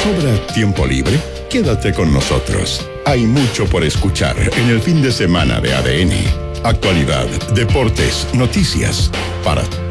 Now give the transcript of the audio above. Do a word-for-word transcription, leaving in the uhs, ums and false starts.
sobra tiempo libre? Quédate con nosotros. Hay mucho por escuchar en el fin de semana de A D N. Actualidad, deportes, noticias, para